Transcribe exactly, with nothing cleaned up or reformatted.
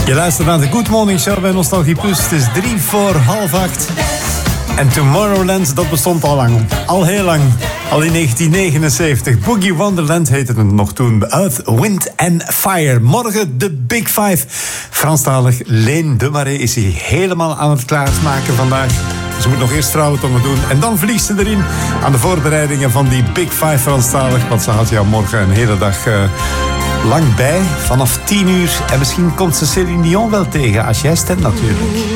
Je luistert naar de Good Morning Show bij Nostalgie Plus. Het is drie voor half acht. En Tomorrowland, dat bestond al lang. Al heel lang. Al in negentien negenenzeventig. Boogie Wonderland heette het nog toen. Earth, Wind and Fire. Morgen de Big Five. Franstalig Leen de Marais is hij helemaal aan het klaarmaken vandaag. Ze moet nog eerst vrouwentongen doen. En dan vliegt ze erin aan de voorbereidingen van die Big Five Franstalig. Want ze had jou morgen een hele dag uh, lang bij. Vanaf tien uur. En misschien komt ze Céline Dion wel tegen. Als jij stemt natuurlijk.